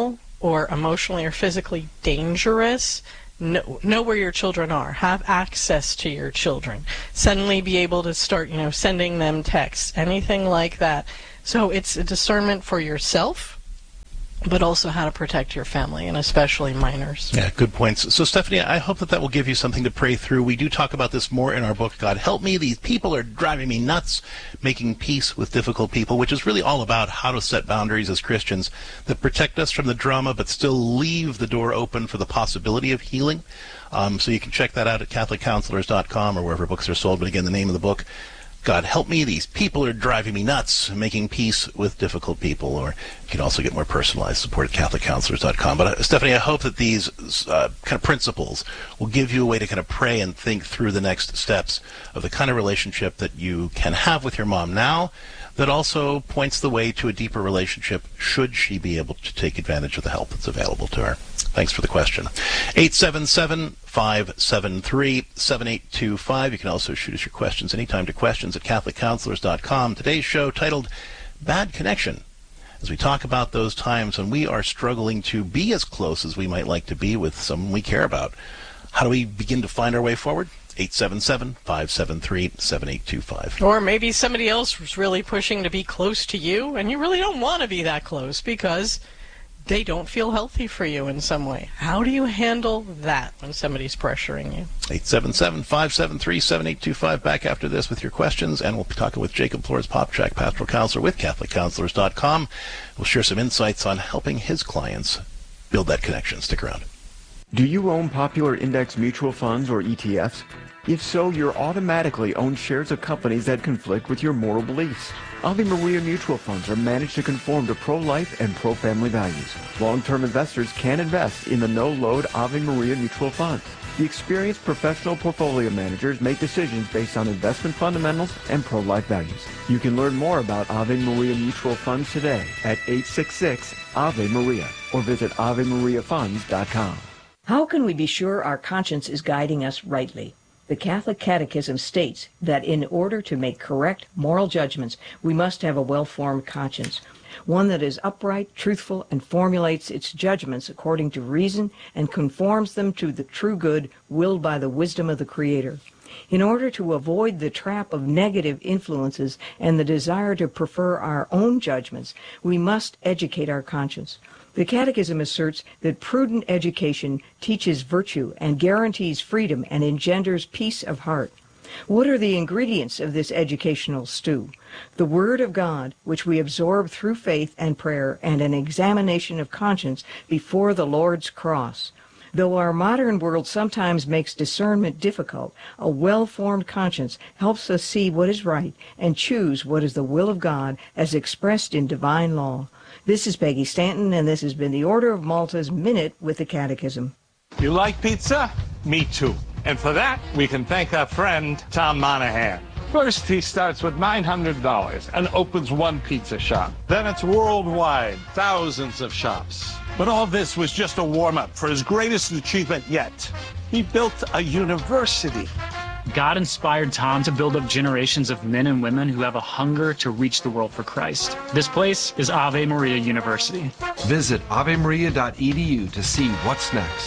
or emotionally or physically dangerous, know, know where your children are. Have access to your children. Suddenly be able to start, you know, sending them texts, anything like that. So it's a discernment for yourself, but also how to protect your family, and especially minors. Yeah, good points. So, Stephanie, I hope that that will give you something to pray through. We do talk about this more in our book, God Help Me. These people are driving me nuts, making peace with difficult people, which is really all about how to set boundaries as Christians that protect us from the drama, but still leave the door open for the possibility of healing. Um, so you can check that out at catholic counselors dot com or wherever books are sold. But again, the name of the book, God Help Me, These People Are Driving Me Nuts, Making Peace with Difficult People. Or you can also get more personalized support at catholic counselors dot com. But uh, Stephanie, I hope that these uh, kind of principles will give you a way to kind of pray and think through the next steps of the kind of relationship that you can have with your mom now, that also points the way to a deeper relationship should she be able to take advantage of the help that's available to her. Thanks for the question. eight seven seven, five seven three, seven eight two five. You can also shoot us your questions anytime to questions at catholic counselors dot com. Today's show titled Bad Connection, as we talk about those times when we are struggling to be as close as we might like to be with someone we care about. How do we begin to find our way forward? eight seven seven, five seven three, seven eight two five. Or maybe somebody else was really pushing to be close to you, and you really don't want to be that close because they don't feel healthy for you in some way. How do you handle that when somebody's pressuring you? eight seven seven, five seven three, seven eight two five. Back after this with your questions, and we'll be talking with Jacob Flores-Popchak, pastoral counselor with catholic counselors dot com. We'll share some insights on helping his clients build that connection. Stick around. Do you own popular index mutual funds or E T Fs? If so, you're automatically own shares of companies that conflict with your moral beliefs. Ave Maria mutual funds are managed to conform to pro-life and pro-family values. Long-term investors can invest in the no-load Ave Maria mutual funds. The experienced professional portfolio managers make decisions based on investment fundamentals and pro-life values. You can learn more about Ave Maria mutual funds today at eight six six, A V E Maria or visit ave maria funds dot com. How can we be sure our conscience is guiding us rightly? The Catholic Catechism states that in order to make correct moral judgments, we must have a well-formed conscience, one that is upright, truthful, and formulates its judgments according to reason and conforms them to the true good willed by the wisdom of the Creator. In order to avoid the trap of negative influences and the desire to prefer our own judgments, we must educate our conscience. The Catechism asserts that prudent education teaches virtue and guarantees freedom and engenders peace of heart. What are the ingredients of this educational stew? The Word of God, which we absorb through faith and prayer, and an examination of conscience before the Lord's cross. Though our modern world sometimes makes discernment difficult, a well-formed conscience helps us see what is right and choose what is the will of God as expressed in divine law. This is Peggy Stanton, and this has been the Order of Malta's Minute with the Catechism. You like pizza? Me too. And for that, we can thank our friend, Tom Monahan. First, he starts with nine hundred dollars and opens one pizza shop. Then it's worldwide, thousands of shops. But all this was just a warm-up for his greatest achievement yet. He built a university. God inspired Tom to build up generations of men and women who have a hunger to reach the world for Christ. This place is Ave Maria University. Visit ave maria dot e d u to see what's next.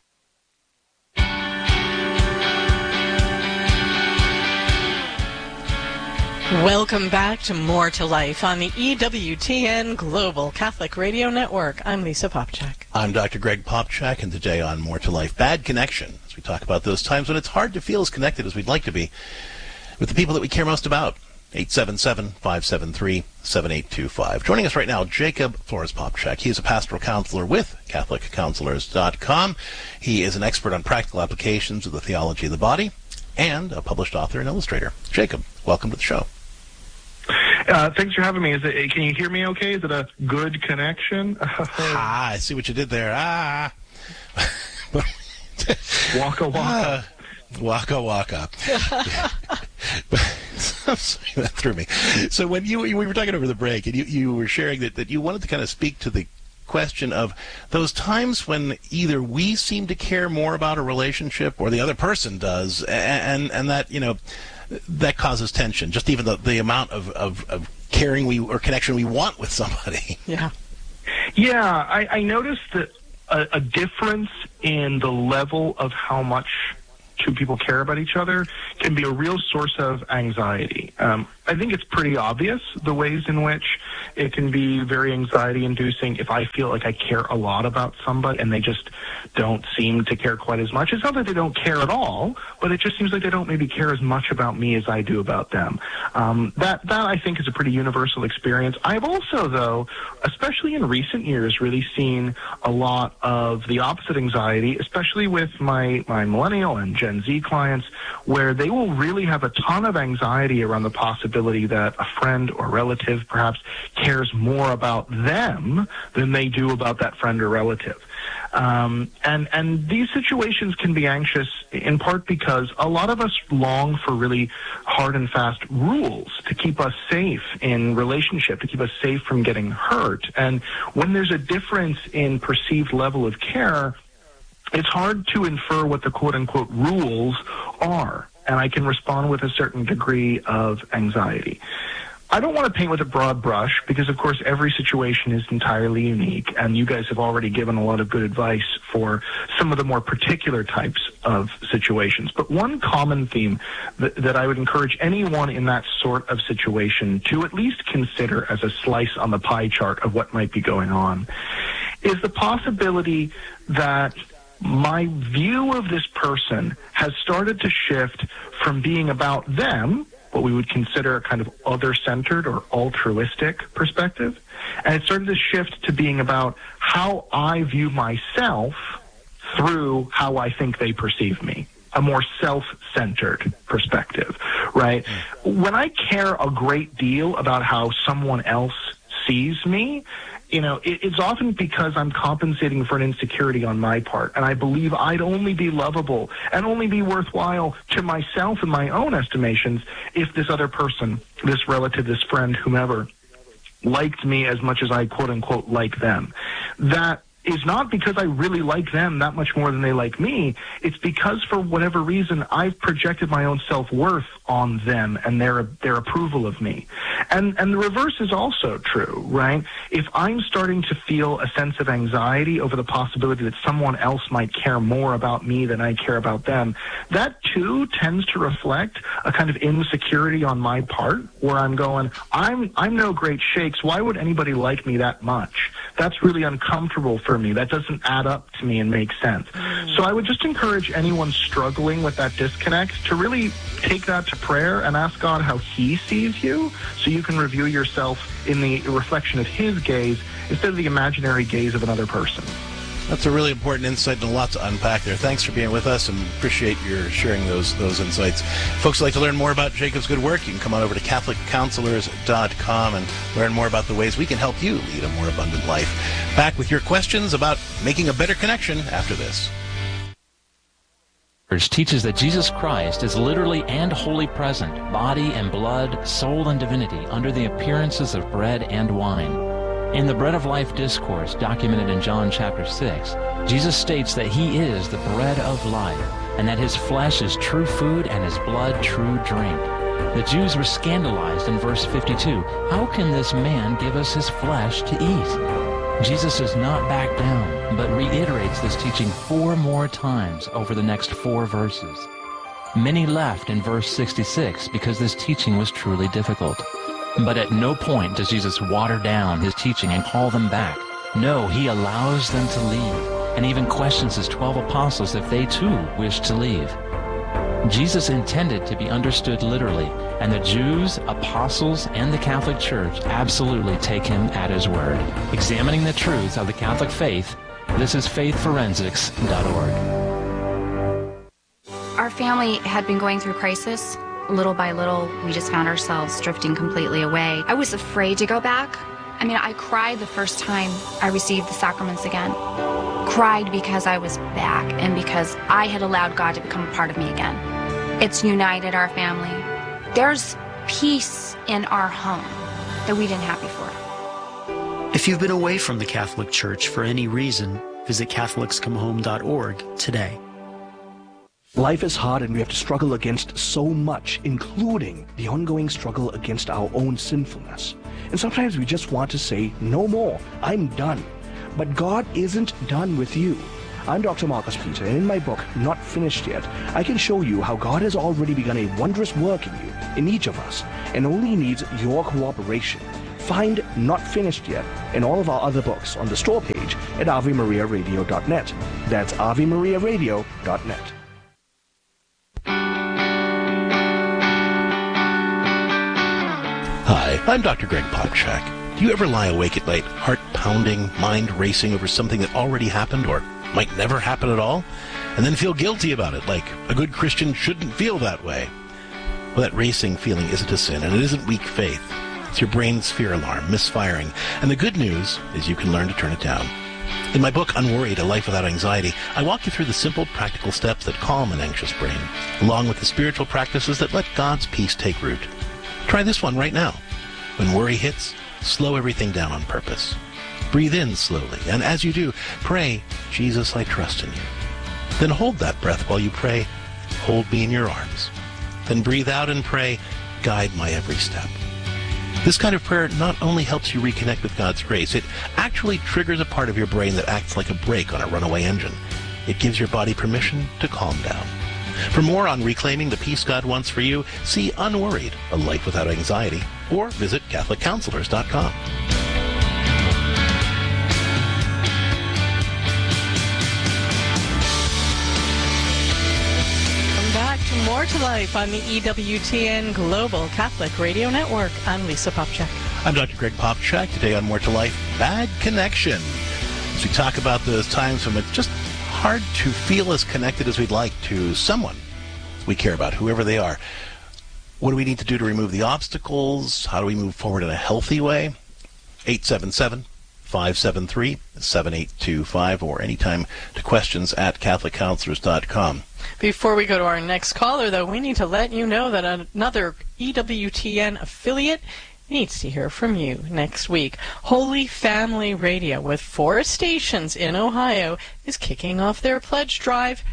Welcome back to More to Life on the E W T N Global Catholic Radio Network. I'm Lisa Popchak. I'm Doctor Greg Popchak, and today on More to Life, Bad Connection, as we talk about those times when it's hard to feel as connected as we'd like to be with the people that we care most about. eight seven seven, five seven three, seven eight two five. Joining us right now, Jacob Flores-Popchak. He is a pastoral counselor with catholic counselors dot com. He is an expert on practical applications of the theology of the body and a published author and illustrator. Jacob, welcome to the show. Uh, thanks for having me. Is it, can you hear me okay? Is it a good connection? ah, I see what you did there. Ah. Waka waka. Uh, waka waka. I'm sorry, that threw me. So when you we were talking over the break, and you, you were sharing that, that you wanted to kind of speak to the question of those times when either we seem to care more about a relationship or the other person does, and and that, you know, that causes tension, just even the, the amount of, of, of caring we or connection we want with somebody. Yeah. Yeah, I, I noticed that a, a difference in the level of how much two people care about each other can be a real source of anxiety. Um, I think it's pretty obvious the ways in which it can be very anxiety-inducing if I feel like I care a lot about somebody and they just don't seem to care quite as much. It's not that they don't care at all, but it just seems like they don't maybe care as much about me as I do about them. Um, that, that, I think, is a pretty universal experience. I've also, though, especially in recent years, really seen a lot of the opposite anxiety, especially with my, my millennial and Gen Z clients, where they will really have a ton of anxiety around the possibility that a friend or relative perhaps cares more about them than they do about that friend or relative. Um, and, and these situations can be anxious in part because a lot of us long for really hard and fast rules to keep us safe in relationship, to keep us safe from getting hurt. And when there's a difference in perceived level of care, it's hard to infer what the quote-unquote rules are, and I can respond with a certain degree of anxiety. I don't want to paint with a broad brush because, of course, every situation is entirely unique, and you guys have already given a lot of good advice for some of the more particular types of situations. But one common theme that, that I would encourage anyone in that sort of situation to at least consider as a slice on the pie chart of what might be going on is the possibility that my view of this person has started to shift from being about them, what we would consider a kind of other-centered or altruistic perspective, and it started to shift to being about how I view myself through how I think they perceive me, a more self-centered perspective, right? When I care a great deal about how someone else sees me, you know, it, it's often because I'm compensating for an insecurity on my part, and I believe I'd only be lovable and only be worthwhile to myself in my own estimations if this other person, this relative, this friend, whomever, liked me as much as I quote-unquote like them. That is not because I really like them that much more than they like me. It's because for whatever reason I've projected my own self-worth on them and their their approval of me. And and the reverse is also true, right? If I'm starting to feel a sense of anxiety over the possibility that someone else might care more about me than I care about them, that too tends to reflect a kind of insecurity on my part where I'm going, I'm I'm no great shakes. Why would anybody like me that much? That's really uncomfortable for me. That doesn't add up to me and make sense. So I would just encourage anyone struggling with that disconnect to really take that to prayer and ask God how He sees you so you can review yourself in the reflection of His gaze instead of the imaginary gaze of another person. That's a really important insight and a lot to unpack there. Thanks for being with us and appreciate your sharing those those insights. Folks who like to learn more about Jacob's good work, you can come on over to Catholic Counselors dot com and learn more about the ways we can help you lead a more abundant life. Back with your questions about making a better connection after this. Teaches that Jesus Christ is literally and wholly present, body and blood, soul and divinity, under the appearances of bread and wine. In the Bread of Life discourse documented in John chapter six, Jesus states that He is the bread of life, and that His flesh is true food and His blood true drink. The Jews were scandalized in verse fifty-two. How can this man give us his flesh to eat? Jesus does not back down, but reiterates this teaching four more times over the next four verses. Many left in verse sixty-six because this teaching was truly difficult. But at no point does Jesus water down His teaching and call them back. No, He allows them to leave, and even questions His twelve apostles if they too wish to leave. Jesus intended to be understood literally, and the Jews, apostles, and the Catholic Church absolutely take Him at His word. Examining the truth of the Catholic faith, this is faith forensics dot org. Our family had been going through crisis. Little by little, we just found ourselves drifting completely away. I was afraid to go back. I mean, I cried the first time I received the sacraments again. Cried because I was back and because I had allowed God to become a part of me again. It's united our family. There's peace in our home that we didn't have before. If you've been away from the Catholic Church for any reason, visit Catholics Come Home dot org today. Life is hard and we have to struggle against so much, including the ongoing struggle against our own sinfulness. And sometimes we just want to say, no more, I'm done. But God isn't done with you. I'm Doctor Marcus Peter, and in my book, Not Finished Yet, I can show you how God has already begun a wondrous work in you, in each of us, and only needs your cooperation. Find Not Finished Yet and all of our other books on the store page at ave maria radio dot net. That's ave maria radio dot net. Hi, I'm Doctor Greg Popchak. Do you ever lie awake at night, heart pounding, mind racing over something that already happened or might never happen at all, and then feel guilty about it, like a good Christian shouldn't feel that way? Well, that racing feeling isn't a sin, and it isn't weak faith. It's your brain's fear alarm misfiring, and the good news is you can learn to turn it down. In my book, Unworried, A Life Without Anxiety, I walk you through the simple, practical steps that calm an anxious brain, along with the spiritual practices that let God's peace take root. Try this one right now. When worry hits, slow everything down on purpose. Breathe in slowly, and as you do, pray, Jesus, I trust in you. Then hold that breath while you pray, hold me in your arms. Then breathe out and pray, guide my every step. This kind of prayer not only helps you reconnect with God's grace, it actually triggers a part of your brain that acts like a brake on a runaway engine. It gives your body permission to calm down. For more on reclaiming the peace God wants for you, see Unworried, A Life Without Anxiety, or visit catholic counselors dot com. Back to More to Life on the E W T N Global Catholic Radio Network. I'm Lisa Popchak. I'm Doctor Greg Popchak. Today on More to Life, bad connection. As we talk about those times when it's just hard to feel as connected as we'd like to someone we care about, whoever they are. What do we need to do to remove the obstacles? How do we move forward in a healthy way? eight seven seven, five seven three, seven eight two five or anytime to questions at catholic counselors dot com. Before we go to our next caller, though, we need to let you know that another E W T N affiliate needs to hear from you next week. Holy Family Radio, with four stations in Ohio, is kicking off their pledge drive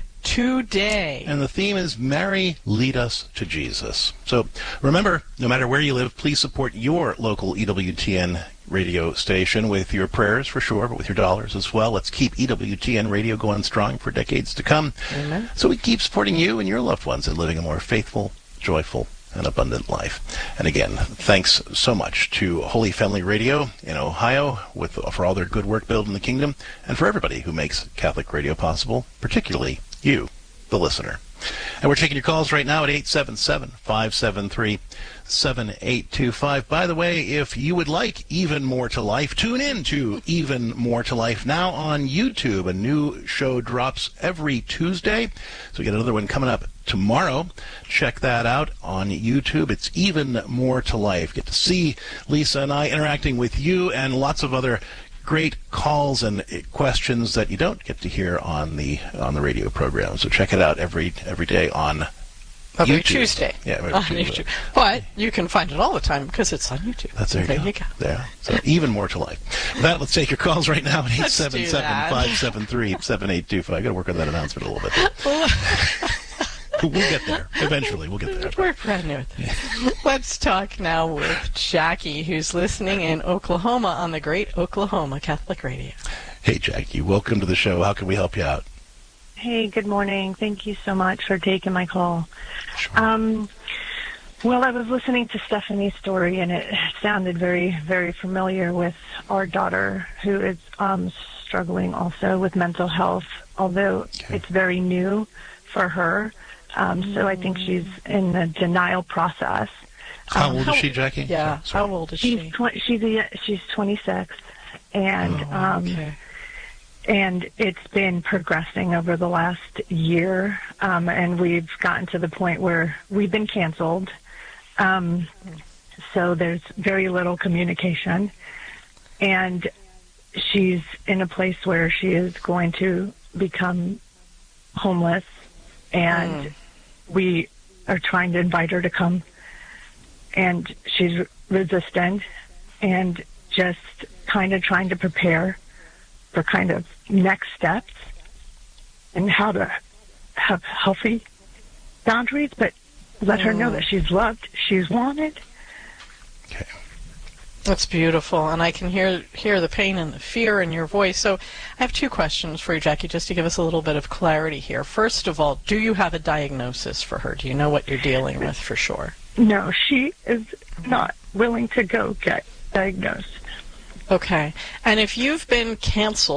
today. And the theme is Mary, Lead Us to Jesus. So remember, no matter where you live, please support your local E W T N radio station with your prayers, for sure, but with your dollars as well. Let's keep E W T N radio going strong for decades to come. Amen. So we keep supporting you and your loved ones in living a more faithful, joyful, and abundant life. And again, thanks so much to Holy Family Radio in Ohio with, for all their good work building the kingdom, and for everybody who makes Catholic radio possible, particularly you, the listener. And we're taking your calls right now at eight seven seven, five seven three, seven eight two five. By the way, if you would like Even More to Life, tune in to Even More to Life now on YouTube. A new show drops every Tuesday. So we get another one coming up tomorrow. Check that out on YouTube. It's Even More to Life. Get to see Lisa and I interacting with you and lots of other great calls and questions that you don't get to hear on the on the radio program. So check it out every every day on Every YouTube. Tuesday. Yeah, every on Tuesday. YouTube. But you can find it all the time because it's on YouTube. That's there, there you, you go. go. There. So Even More to Life. With that, let's take your calls right now at eight seven seven, five seven three, seven eight two five. I got to work on that announcement a little bit. We'll get there. Eventually, we'll get there. We're brand new at this. Let's talk now with Jackie, who's listening in Oklahoma on the Great Oklahoma Catholic Radio. Hey, Jackie. Welcome to the show. How can we help you out? Hey, good morning. Thank you so much for taking my call. Sure. Um, well, I was listening to Stephanie's story, and it sounded very, very familiar with our daughter, who is um, struggling also with mental health, although okay. it's very new for her. Um, so I think she's in the denial process. How um, old is she, Jackie? Yeah, how old is she's she? Tw- she's a, she's twenty-six, and oh, um, okay. and it's been progressing over the last year, um, and we've gotten to the point where we've been canceled. Um, so there's very little communication, and she's in a place where she is going to become homeless, and mm. we are trying to invite her to come, and she's resistant, and just kind of trying to prepare for kind of next steps and how to have healthy boundaries, but let mm. her know that she's loved, she's wanted. Okay. That's beautiful, and I can hear hear the pain and the fear in your voice. So I have two questions for you, Jackie, just to give us a little bit of clarity here. First of all, do you have a diagnosis for her? Do you know what you're dealing with for sure? No, she is not willing to go get diagnosed. Okay. And if you've been canceled